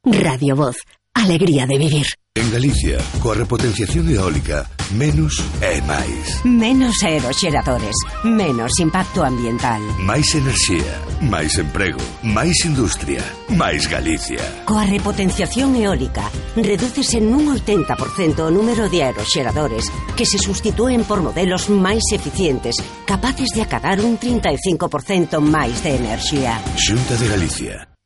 Radio Voz. Alegría de vivir. En Galicia, coa repotenciación eólica, menos é máis. Menos aeroxeradores, menos impacto ambiental. Máis enerxía, máis emprego, máis industria, máis Galicia. Coa repotenciación eólica, redúcese nun 80% o número de aeroxeradores que se sustitúen por modelos máis eficientes, capaces de acadar un 35% máis de enerxía. Xunta de Galicia.